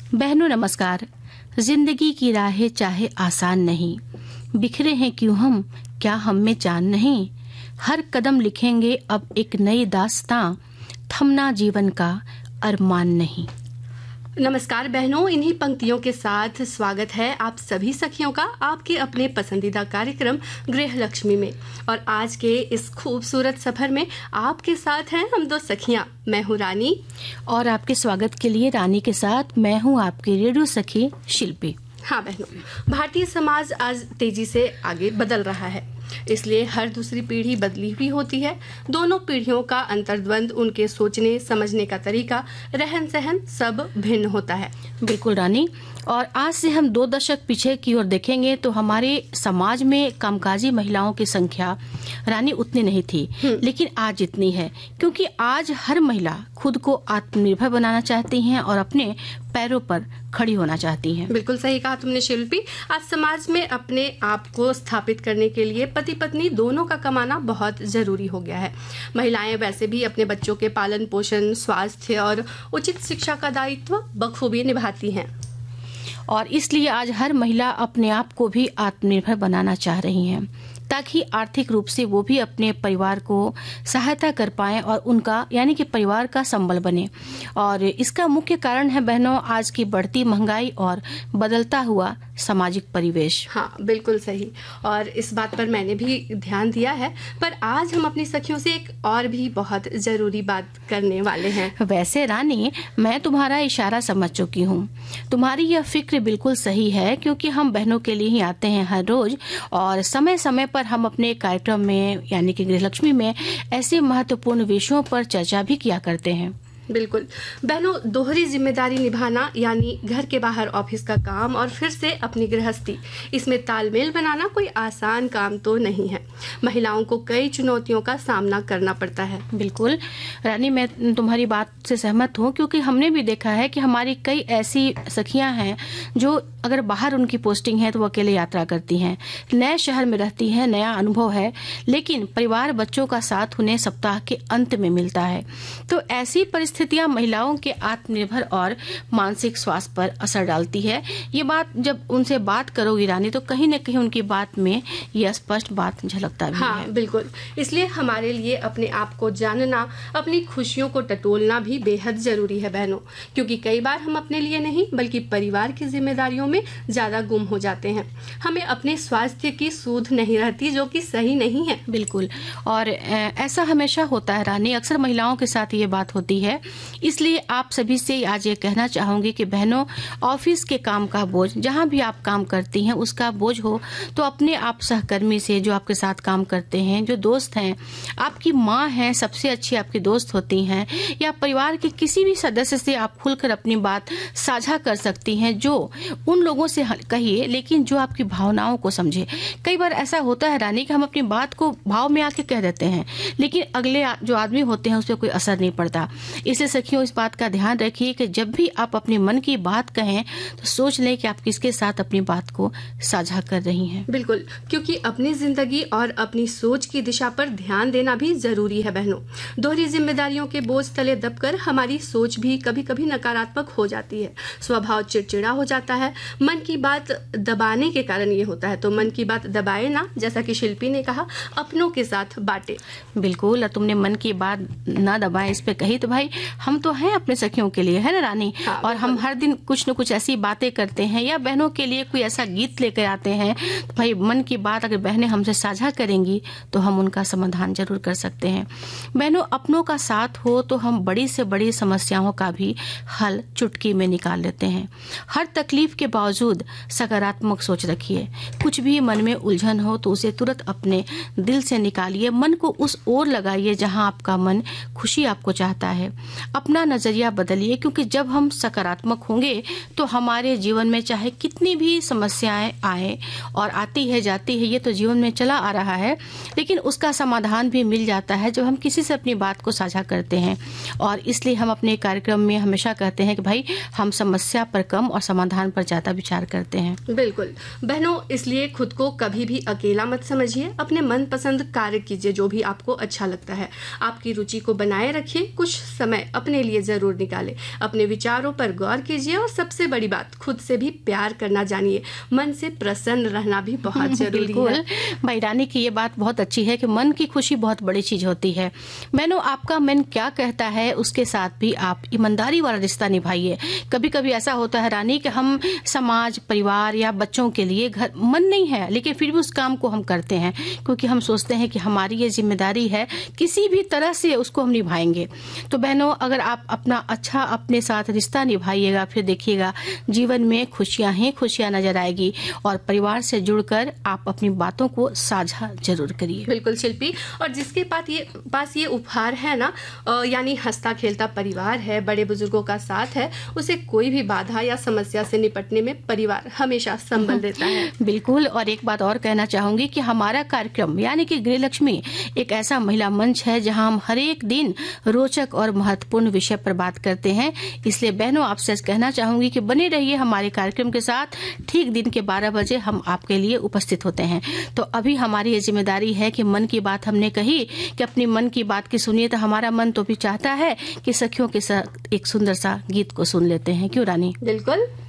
बहनों नमस्कार। जिंदगी की राहें चाहे आसान नहीं, बिखरे हैं क्यों हम, क्या हम में चांद नहीं। हर कदम लिखेंगे अब एक नई दास्तां, थमना जीवन का अरमान नहीं। नमस्कार बहनों, इन्हीं पंक्तियों के साथ स्वागत है आप सभी सखियों का आपके अपने पसंदीदा कार्यक्रम गृह लक्ष्मी में। और आज के इस खूबसूरत सफर में आपके साथ हैं हम दो सखियां, मैं हूं रानी और आपके स्वागत के लिए रानी के साथ मैं हूं आपकी रेडियो सखी शिल्पी। हाँ बहनों, भारतीय समाज आज तेजी से आगे बदल रहा है, इसलिए हर दूसरी पीढ़ी बदली हुई होती है। दोनों पीढ़ियों का अंतर्द्वंद, उनके सोचने समझने का तरीका, रहन सहन सब भिन्न होता है। बिल्कुल रानी, और आज से हम 2 दशक पीछे की ओर देखेंगे तो हमारे समाज में कामकाजी महिलाओं की संख्या रानी उतनी नहीं थी, लेकिन आज इतनी है, क्योंकि आज हर महिला खुद को आत्मनिर्भर बनाना चाहती हैं और अपने पैरों पर खड़ी होना चाहती हैं। बिल्कुल सही कहा तुमने शिल्पी। आज समाज में अपने आप को स्थापित करने के लिए पति पत्नी दोनों का कमाना बहुत जरूरी हो गया है। महिलाएं वैसे भी अपने बच्चों के पालन पोषण, स्वास्थ्य और उचित शिक्षा का दायित्व बखूबी निभाती हैं। और इसलिए आज हर महिला अपने आप को भी आत्मनिर्भर बनाना चाह रही हैं, ताकि आर्थिक रूप से वो भी अपने परिवार को सहायता कर पाएं और उनका यानी कि परिवार का संबल बने। और इसका मुख्य कारण है बहनों आज की बढ़ती महंगाई और बदलता हुआ सामाजिक परिवेश। हाँ बिल्कुल सही, और इस बात पर मैंने भी ध्यान दिया है। पर आज हम अपनी सखियों से एक और भी बहुत जरूरी बात करने वाले हैं। वैसे रानी, मैं तुम्हारा इशारा समझ चुकी हूँ। तुम्हारी यह फिक्र बिल्कुल सही है, क्योंकि हम बहनों के लिए ही आते हैं हर रोज, और समय समय पर हम अपने कार्यक्रम में यानी कि गृह लक्ष्मी में ऐसे महत्वपूर्ण विषयों पर चर्चा भी किया करते हैं। बिल्कुल बहनों, दोहरी जिम्मेदारी निभाना यानी घर के बाहर ऑफिस का काम और फिर से अपनी गृहस्थी, इसमें तालमेल बनाना कोई आसान काम तो नहीं है। महिलाओं को कई चुनौतियों का सामना करना पड़ता है। बिल्कुल रानी, मैं तुम्हारी बात से सहमत हूँ, क्योंकि हमने भी देखा है कि हमारी कई ऐसी सखियां हैं जो अगर बाहर उनकी पोस्टिंग है तो वो अकेले यात्रा करती हैं, नए शहर में रहती हैं, नया अनुभव है, लेकिन परिवार बच्चों का साथ उन्हें सप्ताह के अंत में मिलता है। तो ऐसी स्थितियां महिलाओं के आत्मनिर्भर और मानसिक स्वास्थ्य पर असर डालती है। ये बात जब उनसे बात करोगी रानी, तो कहीं न कहीं उनकी बात में यह स्पष्ट बात झलकता भी है। बिल्कुल, इसलिए हमारे लिए अपने आप को जानना, अपनी खुशियों को टटोलना भी बेहद जरूरी है बहनों, क्योंकि कई बार हम अपने लिए नहीं बल्कि परिवार की जिम्मेदारियों में ज्यादा गुम हो जाते हैं। हमें अपने स्वास्थ्य की सूध नहीं रहती, जो कि सही नहीं है। बिल्कुल, और ऐसा हमेशा होता है रानी, अक्सर महिलाओं के साथ ये बात होती है। इसलिए आप सभी से आज ये कहना चाहूंगी कि बहनों, ऑफिस के काम का बोझ, जहां भी आप काम करती हैं उसका बोझ हो तो अपने आप सहकर्मी से, जो आपके साथ काम करते हैं, जो दोस्त हैं, आपकी माँ हैं, सबसे अच्छी आपकी दोस्त होती हैं, या परिवार के किसी भी सदस्य से आप खुलकर अपनी बात साझा कर सकती हैं। जो उन लोगों से कहिए, लेकिन जो आपकी भावनाओं को समझे। कई बार ऐसा होता है रानी कि हम अपनी बात को भाव में आके कह देते हैं, लेकिन अगले जो आदमी होते हैं उस पर कोई असर नहीं पड़ता। इसलिए सखियों, इस बात का ध्यान रखिए कि जब भी आप अपने मन की बात कहें तो सोच लें कि आप किसके साथ अपनी बात को साझा कर रही हैं। बिल्कुल, क्योंकि अपनी जिंदगी और अपनी सोच की दिशा पर ध्यान देना भी जरूरी है बहनों। दोहरी जिम्मेदारियों के बोझ तले दबकर हमारी सोच भी कभी कभी नकारात्मक हो जाती है, स्वभाव चिड़चिड़ा हो जाता है। मन की बात दबाने के कारण ये होता है, तो मन की बात दबाए ना, जैसा कि शिल्पी ने कहा, अपनों के साथ बांटे। बिल्कुल, तुमने मन की बात ना दबाए इस पे कही, तो भाई हम तो हैं अपने सखियों के लिए, है ना रानी। हाँ, और हम हर दिन कुछ न कुछ ऐसी बातें करते हैं, या बहनों के लिए कोई ऐसा गीत लेकर आते हैं, तो भाई मन की बात अगर बहनें हमसे साझा करेंगी तो हम उनका समाधान जरूर कर सकते हैं। बहनों, अपनों का साथ हो तो हम बड़ी से बड़ी समस्याओं का भी हल चुटकी में निकाल लेते हैं। हर तकलीफ के बावजूद सकारात्मक सोच रखिए। कुछ भी मन में उलझन हो तो उसे तुरंत अपने दिल से निकालिए, मन को उस ओर लगाइए जहां आपका मन खुशी आपको चाहता है। अपना नजरिया बदलिए, क्योंकि जब हम सकारात्मक होंगे तो हमारे जीवन में चाहे कितनी भी समस्याएं आए, और आती है जाती है, ये तो जीवन में चला आ रहा है, लेकिन उसका समाधान भी मिल जाता है जब हम किसी से अपनी बात को साझा करते हैं। और इसलिए हम अपने कार्यक्रम में हमेशा कहते हैं कि भाई हम समस्या पर कम और समाधान पर ज्यादा विचार करते हैं। बिल्कुल बहनों, इसलिए खुद को कभी भी अकेला मत समझिए। अपने मनपसंद कार्य कीजिए, जो भी आपको अच्छा लगता है। आपकी रुचि को बनाए रखिए। कुछ समय समय अपने लिए जरूर निकालें। अपने विचारों पर गौर कीजिए और सबसे बड़ी बात, खुद से भी प्यार करना जानिए। मन से प्रसन्न रहना भी बहुत जरूरी है। भाई रानी की ये बात बहुत अच्छी है कि मन की खुशी बहुत बड़ी चीज होती है। बहनों, आपका मन क्या कहता है उसके साथ भी आप ईमानदारी वाला रिश्ता निभाइए। कभी कभी ऐसा होता है रानी कि हम समाज, परिवार या बच्चों के लिए घर मन नहीं है, लेकिन फिर भी उस काम को हम करते हैं क्योंकि हम सोचते हैं कि हमारी ये जिम्मेदारी है, किसी भी तरह से उसको हम निभाएंगे। तो बहनों, अगर आप अपना अच्छा अपने साथ रिश्ता निभाइएगा, फिर देखिएगा जीवन में खुशियां ही खुशियां नजर आएगी। और परिवार से जुड़कर आप अपनी बातों को साझा जरूर करिए। बिल्कुल शिल्पी, और जिसके पास ये उपहार है ना, यानी हंसता खेलता परिवार है, बड़े बुजुर्गों का साथ है, उसे कोई भी बाधा या समस्या से निपटने में परिवार हमेशा संबल देता है। बिल्कुल। और एक बात और कहना चाहूंगी कि हमारा कार्यक्रम यानी कि गृह लक्ष्मी एक ऐसा महिला मंच है जहां हम हर एक दिन रोचक और महत्वपूर्ण विषय पर बात करते हैं। इसलिए बहनों, आपसे कहना चाहूंगी कि बने रहिए हमारे कार्यक्रम के साथ। ठीक दिन के 12 बजे हम आपके लिए उपस्थित होते हैं। तो अभी हमारी ये जिम्मेदारी है कि मन की बात हमने कही कि अपनी मन की बात की सुनिए, तो हमारा मन तो भी चाहता है कि सखियों के साथ एक सुंदर सा गीत को सुन लेते हैं। क्यों रानी? बिल्कुल।